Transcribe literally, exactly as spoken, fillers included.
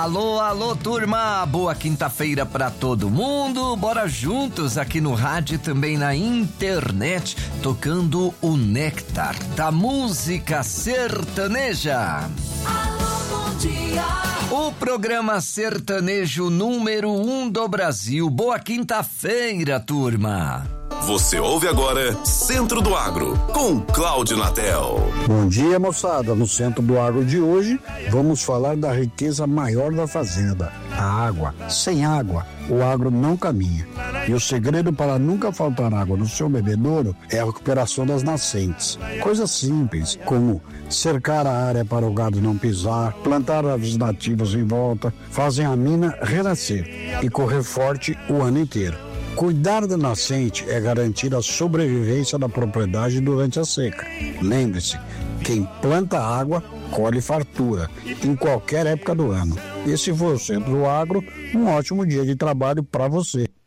Alô, alô, turma! Boa quinta-feira pra todo mundo. Bora juntos aqui no rádio e também na internet, tocando o néctar da música sertaneja. Alô, bom dia! O programa sertanejo número um do Brasil. Boa quinta-feira, turma! Você ouve agora Centro do Agro, com Cláudio Natel. Bom dia, moçada. No Centro do Agro de hoje, vamos falar da riqueza maior da fazenda, a água. Sem água, o agro não caminha. E o segredo para nunca faltar água no seu bebedouro é a recuperação das nascentes. Coisas simples, como cercar a área para o gado não pisar, plantar árvores nativas em volta, fazem a mina renascer e correr forte o ano inteiro. Cuidar da nascente é garantir a sobrevivência da propriedade durante a seca. Lembre-se, quem planta água, colhe fartura, em qualquer época do ano. Esse foi o Centro do Agro, um ótimo dia de trabalho para você.